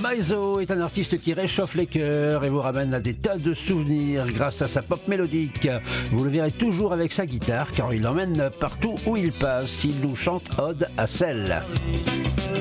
Maizo est un artiste qui réchauffe les cœurs et vous ramène à des tas de souvenirs grâce à sa pop mélodique. Vous le verrez toujours avec sa guitare car il l'emmène partout où il passe. Il nous chante Ode à Sel.